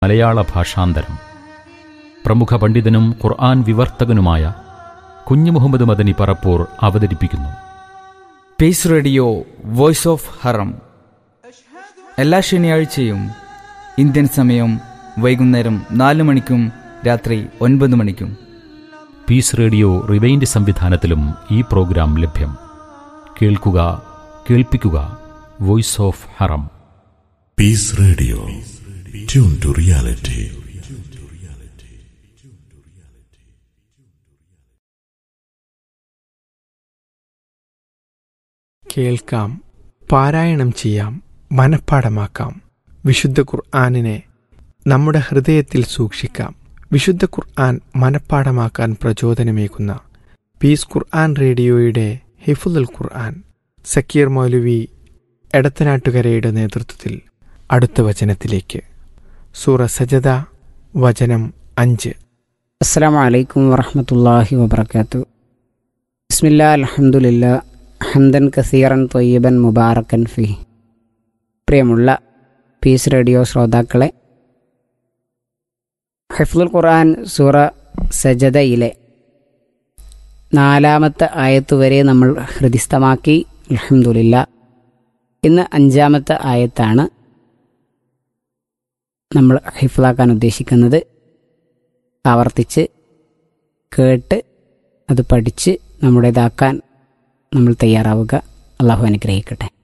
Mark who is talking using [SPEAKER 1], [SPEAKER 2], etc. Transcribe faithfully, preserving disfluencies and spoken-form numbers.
[SPEAKER 1] മലയാള ഭാഷാന്തരം. പ്രമുഖ പണ്ഡിതനും ഖുർആൻ വിവർത്തകനുമായ കുഞ്ഞു മുഹമ്മദ് മദനി പറപ്പൂർ അവതരിപ്പിക്കുന്നു.
[SPEAKER 2] പീസ് റേഡിയോ വോയിസ് ഓഫ് ഹറം എല്ലാ ശനിയാഴ്ചയും ഇന്ത്യൻ സമയം വൈകുന്നേരം നാല് മണിക്കും രാത്രി ഒൻപത് മണിക്കും
[SPEAKER 1] പീസ് റേഡിയോ റിവൈൻഡ് സംവിധാനത്തിലും ഈ പ്രോഗ്രാം ലഭ്യം. കേൾക്കുക, കേൾപ്പിക്കുക. Voice of Haram.
[SPEAKER 3] Piece radio, tune to reality.
[SPEAKER 4] കേൾക്കാം, പാരായണം ചെയ്യാം, മനഃപ്പാഠമാക്കാം. വിശുദ്ധ ഖുർആനിനെ നമ്മുടെ ഹൃദയത്തിൽ സൂക്ഷിക്കാം. വിശുദ്ധ ഖുർആൻ മനഃപ്പാഠമാക്കാൻ പ്രചോദനമേകുന്ന പീസ് ഖുർആൻ റേഡിയോയുടെ ഹിഫ്ളുൽ ഖുർആൻ സക്കീർ മൗലവി എടത്തനാട്ടുകരയുടെ നേതൃത്വത്തിൽ അടുത്ത വചനത്തിലേക്ക്. സൂറ സജദ, വചനം അഞ്ച്.
[SPEAKER 5] അസ്സലാമു അലൈക്കും വറഹ്മത്തുള്ളാഹി വബറകാതുഹു. ബിസ്മില്ലാഹിർ അൽഹംദുലില്ലാ ഹംദൻ കസീറൻ ത്വയ്യിബൻ മുബാറക്കൻ ഫീഹി. പ്രിയമുള്ള പീസ് റേഡിയോ ശ്രോതാക്കളെ, ഹിഫ്ളുൽ ഖുർആൻ സൂറ സജദയിലെ നാലാമത്തെ ആയത്ത് വരെ നമ്മൾ ഹൃദിസ്ഥമാക്കി. അൽഹംദുലില്ലാ, ഇന്ന് അഞ്ചാമത്തെ ആയത്താണ് നമ്മൾ ഹിഫ്ളാക്കാൻ ഉദ്ദേശിക്കുന്നത്. ആവർത്തിച്ച് കേട്ട് അത് പഠിച്ച് നമ്മുടേതാക്കാൻ നമ്മൾ തയ്യാറാവുക. അള്ളാഹു അനുഗ്രഹിക്കട്ടെ.